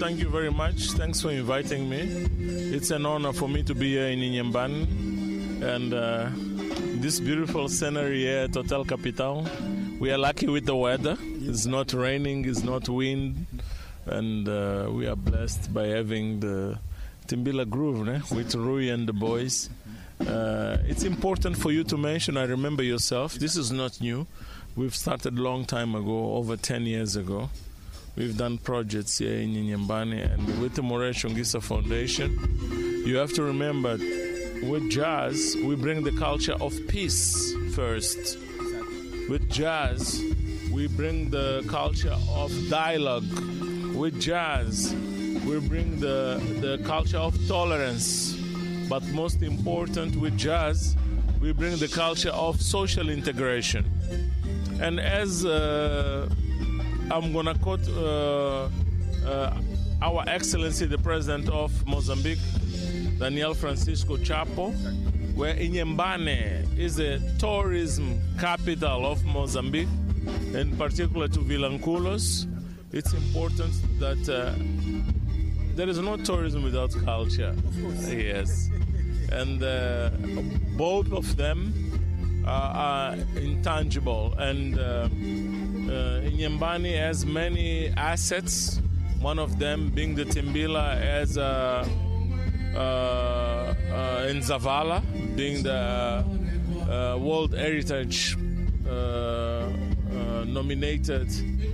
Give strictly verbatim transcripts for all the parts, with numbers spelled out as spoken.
thank you very much. Thanks for inviting me. It's an honor for me to be here in Inhambane and uh, this beautiful scenery here at Hotel Capital. We are lucky with the weather. It's not raining, it's not wind, and uh, we are blessed by having the Timbila Groove né? With Rui and the boys. Uh, it's important for you to mention, I remember yourself, this is not new. We've started a long time ago, over ten years ago. We've done projects here in Inhambane, and with the Moreira Shongisa Foundation, you have to remember, with jazz, we bring the culture of peace first. With jazz, we bring the culture of dialogue. With jazz, we bring the, the culture of tolerance. But most important, with jazz, we bring the culture of social integration. And as uh, I'm going to quote uh, uh, Our Excellency, the President of Mozambique, Daniel Francisco Chapo, where Inhambane is a tourism capital of Mozambique, in particular to Vilanculos, it's important that uh, there is no tourism without culture. Yes. And uh, both of them uh, are intangible. And uh, uh, Inhambane has many assets, one of them being the Timbila as a Uh, uh, in Zavala, being the uh, World Heritage uh, uh, nominated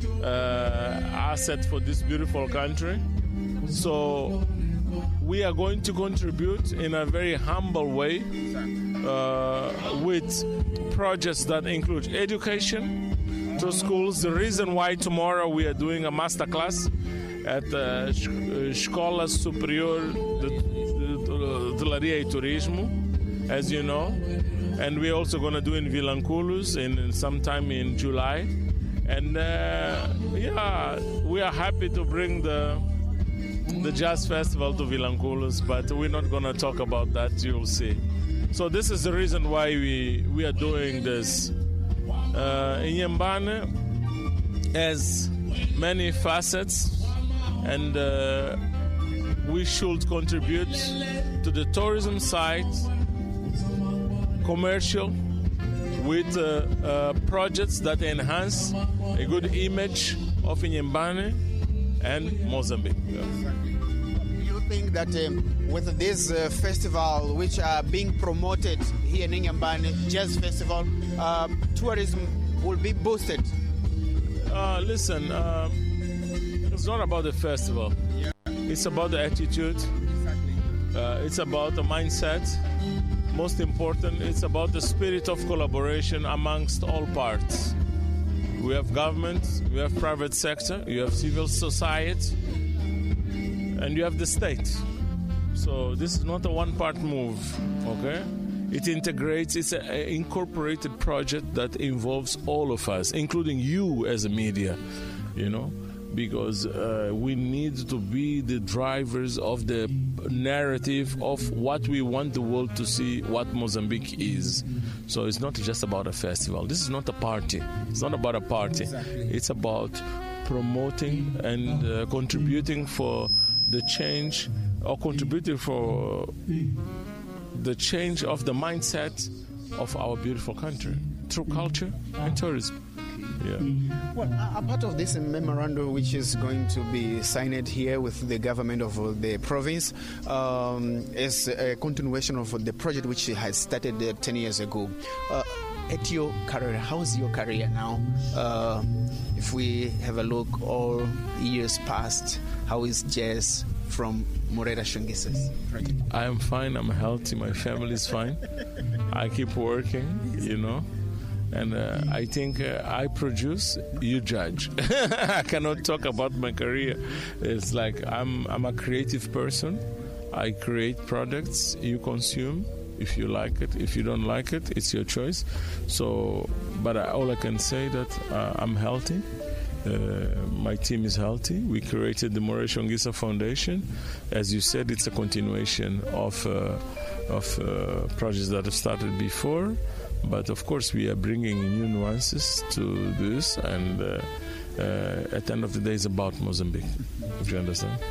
uh, asset for this beautiful country. So we are going to contribute in a very humble way uh, with projects that include education to schools. The reason why tomorrow we are doing a master class at uh, Escola Superior de Hotelaria e Turismo, as you know, and we're also going to do in Vilanculos in, in sometime in July. And uh, yeah, we are happy to bring the the jazz festival to Vilanculos, but we're not going to talk about that. You'll see. So this is the reason why we we are doing this. Uh, Inhambane has many facets, and uh, we should contribute to the tourism side, commercial, with uh, uh, projects that enhance a good image of Inhambane and Mozambique. Do you think that um, with this uh, festival, which are being promoted here in Inhambane, Jazz Festival, um, tourism will be boosted? Uh, listen, uh, it's not about the festival. Yeah. It's about the attitude. Exactly. Uh, it's about the mindset. Most important, it's about the spirit of collaboration amongst all parts. We have government, we have private sector, you have civil society, and you have the state. So this is not a one-part move, okay? It integrates, it's an incorporated project that involves all of us, including you as a media, you know? Because uh, we need to be the drivers of the narrative of what we want the world to see, what Mozambique is. So it's not just about a festival. This is not a party. It's not about a party. Exactly. It's about promoting and uh, contributing for the change, or contributing for the change of the mindset of our beautiful country through culture and tourism. Yeah. Well, a part of this memorandum, which is going to be signed here with the government of the province, um, is a continuation of the project which has started uh, ten years ago. Uh, at your career, how's your career now? Uh, if we have a look all years past, how is jazz from Moreira Shongisa's project? I am fine, I'm healthy, my family is fine. I keep working, you know. And uh, I think uh, I produce, you judge. I cannot talk about my career. It's like I'm I'm a creative person. I create products, you consume. If you like it, if you don't like it, it's your choice. So, but I, all I can say that uh, I'm healthy. Uh, my team is healthy. We created the Moreira Shongisa Foundation. As you said, it's a continuation of uh, of uh, projects that have started before. But of course, we are bringing new nuances to this, and uh, uh, at the end of the day, it's about Mozambique. If you understand.